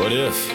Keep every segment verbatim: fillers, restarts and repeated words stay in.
What if?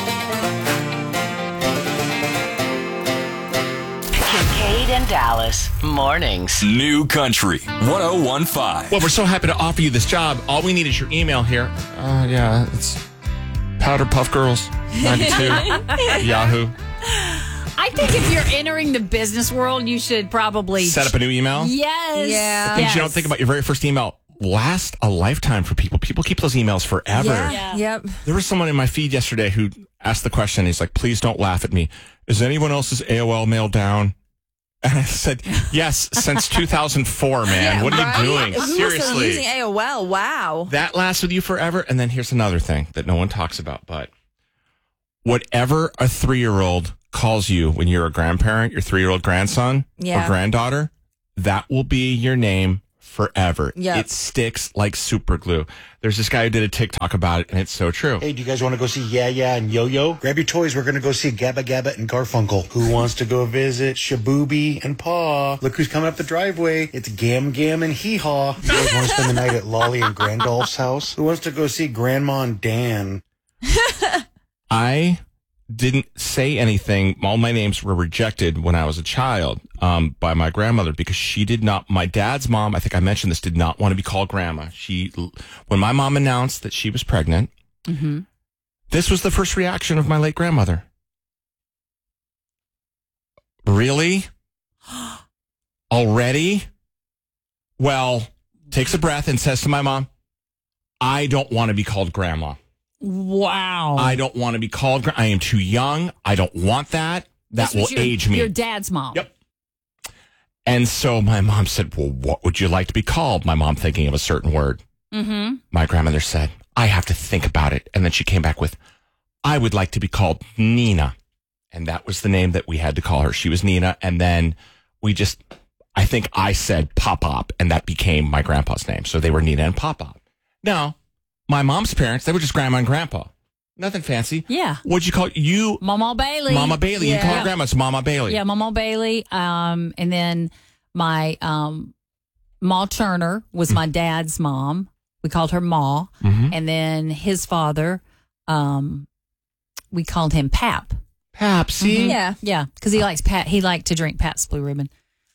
Kincaid and Dallas mornings. New Country one oh one point five. Well, we're so happy to offer you this job. All we need is your email here. Uh, yeah, it's Powder Puff Girls ninety-two Yahoo. I think if you're entering the business world, you should probably Set up a new email. Yes. Yeah. Things Yes. you don't think about your very first email last a lifetime for people. People keep those emails forever. Yeah. Yeah. Yep. There was someone in my feed yesterday who asked the question. He's like, please don't laugh at me. Is anyone else's A O L mail down? And I said, yes, since two thousand four, man. Yeah, what are right? you doing? Who was Seriously. using A O L? Wow. That lasts with you forever. And then here's another thing that no one talks about, but whatever a three-year-old calls you when you're a grandparent, your three-year-old grandson Yeah. or granddaughter, that will be your name forever. Yep. It sticks like super glue. There's this guy who did a TikTok about it, and it's so true. Hey, do you guys want to go see Yeah Yeah and Yo Yo? Grab your toys. We're going to go see Gabba Gabba and Garfunkel. Who wants to go visit Shabooby and Paw? Look who's coming up the driveway. It's Gam Gam and Hee Haw. You guys want to spend the night at Lolly and Grandolph's house? Who wants to go see Grandma and Dan? I didn't say anything. All my names were rejected when I was a child um, by my grandmother because she did not, my dad's mom, I think I mentioned this, did not want to be called grandma. She, when my mom announced that she was pregnant, Mm-hmm. this was the first reaction of my late grandmother. Really? Already? Well, takes a breath and says to my mom, I don't want to be called grandma. Wow. I don't want to be called. gra- I am too young. I don't want that. That This will was your, age me. Your dad's mom. Yep. And so my mom said, well, what would you like to be called? My mom thinking of a certain word. Mm-hmm. My grandmother said, I have to think about it. And then she came back with, I would like to be called Nina. And that was the name that we had to call her. She was Nina. And then we just, I think I said Pop-Pop, and that became my grandpa's name. So they were Nina and Pop-Pop. Now, my mom's parents, they were just grandma and grandpa. Nothing fancy. Yeah. What'd you call you? Mama Bailey. Mama Bailey. You Yeah. call her grandma. It's Mama Bailey. Yeah, Mama Bailey. Um, and then my um, Ma Turner was my dad's mom. We called her Ma. Mhm. And then his father, um, we called him Pap. Papsy. Yeah. Yeah, because he likes Pat. He liked to drink Pat's Blue Ribbon.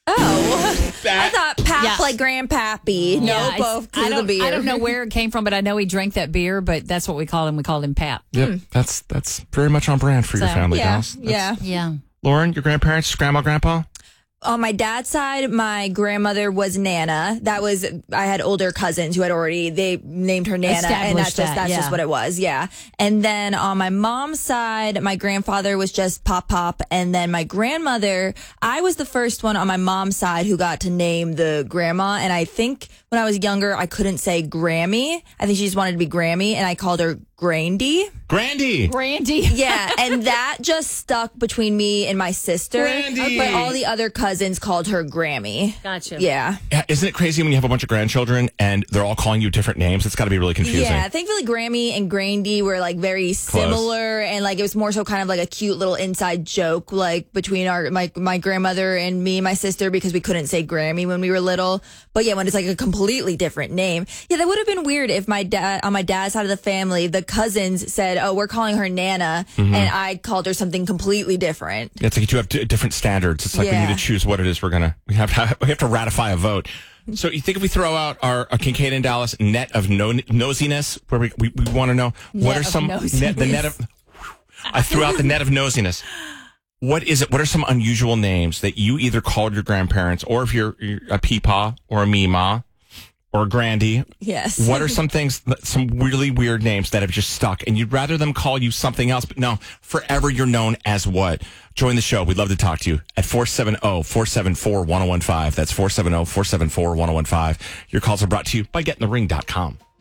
Oh. I thought Pap Yeah. like Grandpappy. No, Yeah, it's- both I because of don't, the beer. I don't know where it came from, but I know he drank that beer. But that's what we called him. We called him Pap. Yep. That's that's very much on brand for your So, family, Yeah. Dallas. That's- Yeah. Yeah. Lauren, your grandparents, grandma, grandpa? On my dad's side, my grandmother was Nana. That was I had older cousins who had already they named her Nana, and that's Established just that, that's yeah. just what it was. Yeah. And then on my mom's side, my grandfather was just Pop Pop, and then my grandmother, I was the first one on my mom's side who got to name the grandma, and I think when I was younger, I couldn't say Grammy. I think she just wanted to be Grammy, and I called her Grandy. Grandy. Brandy. Yeah, and that just stuck between me and my sister. Grandy. But all the other cousins called her Grammy. Gotcha. Yeah. Yeah, isn't it crazy when you have a bunch of grandchildren and they're all calling you different names? It's got to be really confusing. Yeah, thankfully Grammy and Grandy were like very similar, and like it was more so kind of like a cute little inside joke like between our my my grandmother and me and my sister because we couldn't say Grammy when we were little. But yeah, when it's like a completely different name, yeah, that would have been weird if my dad on my dad's side of the family, the cousins said, "Oh, we're calling her Nana," Mm-hmm. and I called her something completely different. It's like you have d- different standards. It's like we Yeah. need to choose what it is we're going to, we have to, we have to ratify a vote. So you think if we throw out our, our Kincaid and Dallas net of no, nosiness, where we, we, we want to know what Net are of some, nosiness. net, the net of, I threw out the net of nosiness. What is it? What are some unusual names that you either called your grandparents, or if you're, you're a Peepaw or a Meemaw or a Grandy? Yes. What are some things, that- some really weird names that have just stuck, and you'd rather them call you something else, but no, forever you're known as what? Join the show. We'd love to talk to you at four seven zero, four seven four, one zero one five. That's four seven zero, four seven four, one zero one five. Your calls are brought to you by getting the ring dot com.